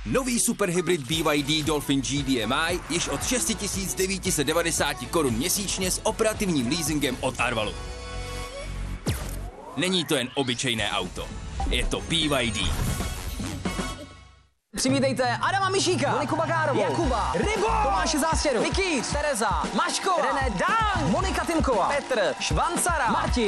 Nový superhybrid BYD Dolphin GDMI již od 6990 korun měsíčně s operativním leasingem od Arvalu. Není to jen obyčejné auto, je to BYD. Přivítejte Adama Mišíka, Moniku Bagárovou, Jakuba, Rybo, Tomáše Zástěru, Vicky, Tereza, Maško, René Dán, Monika Timková, Petr, Švancara, Martin.